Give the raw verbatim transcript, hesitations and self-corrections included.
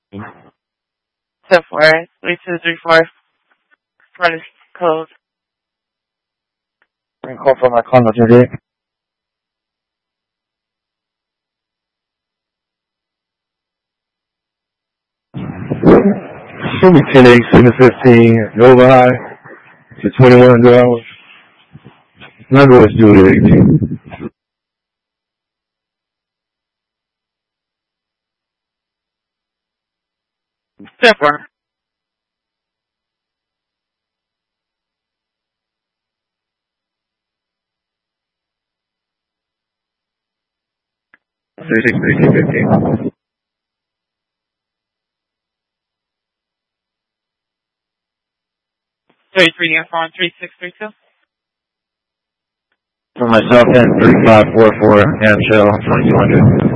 Step four, three two three four, furnace code. Call from my condo today. Show me ten eight, seven fifteen, over high to twenty-one dollars. Not going to do it eighteen. Step four. thirty-six, thirty-two, fifteen. thirty-three F on three six three two. For myself, and three five four four, and shell, twenty-two hundred.